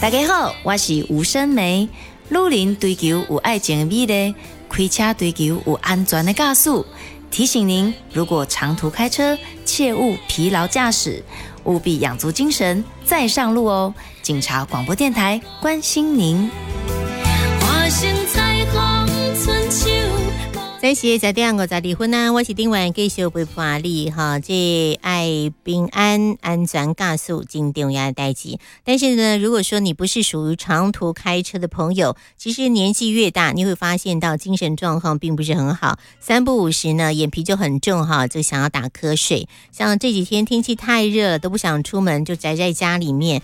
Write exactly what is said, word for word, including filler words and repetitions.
大家好，我是吴生梅。女人追求有爱情的美丽，开车追求有安全的驾驶。提醒您，如果长途开车，切勿疲劳驾驶，务必养足精神再上路哦。警察广播电台关心您。 花生彩虹春秋。 三十十点五十二分啊，我是丁婉，继续陪伴你哈。这爱平安、安全驾驶真重要的代志。但是呢，如果说你不是属于长途开车的朋友，其实年纪越大，你会发现到精神状况并不是很好，三不五时呢，眼皮就很重哈，就想要打瞌睡。像这几天天气太热了，都不想出门，就宅在家里面。